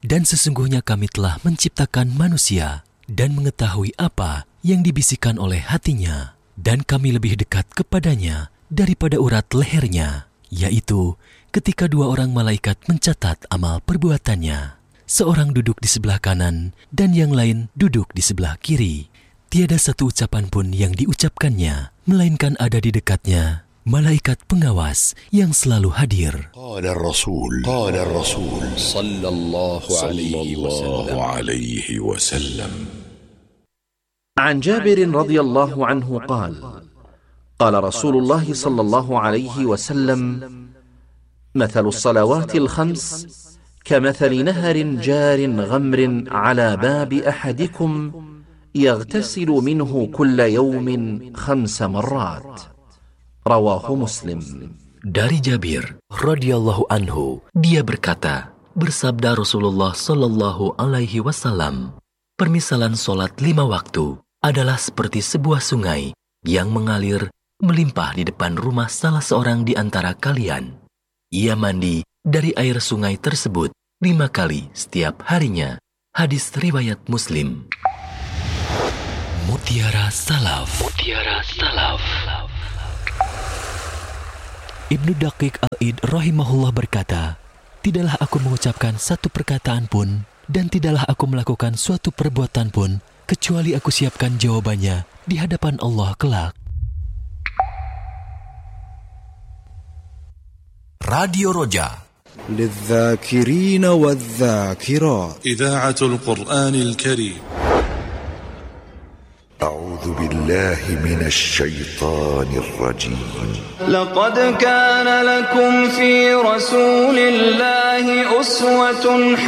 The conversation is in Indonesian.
Dan sesungguhnya kami telah menciptakan manusia dan mengetahui apa yang dibisikkan oleh hatinya. Dan kami lebih dekat kepadanya daripada urat lehernya, yaitu ketika dua orang malaikat mencatat amal perbuatannya. Seorang duduk di sebelah kanan dan yang lain duduk di sebelah kiri. Tiada satu ucapan pun yang diucapkannya, melainkan ada di dekatnya malaikat pengawas yang selalu hadir. Qala Rasul sallallahu alaihi wasallam. عن جابر رضي الله عنه قال قال رسول الله صلى الله عليه وسلم مثل الصلوات الخمس كمثل نهر جار غمر على باب أحدكم يغتسل منه كل يوم 5 مرات رواه مسلم. Dari Jabir radhiyallahu anhu, dia berkata, bersabda Rasulullah sallallahu alaihi wasallam, permisalan solat 5 waktu adalah seperti sebuah sungai yang mengalir melimpah di depan rumah salah seorang di antara kalian. Ia mandi dari air sungai tersebut 5 kali setiap harinya. Hadis riwayat Muslim. Mutiara Salaf. Ibnu Daqiq Al-Id rahimahullah berkata, tidaklah aku mengucapkan satu perkataan pun dan tidaklah aku melakukan suatu perbuatan pun kecuali aku siapkan jawabannya di hadapan Allah kelak. Radio Roja للذاكرين والذاكرات إذاعة القرآن الكريم. أعوذ بالله من الشيطان الرجيم. لقد كان لكم في رسول الله أسوة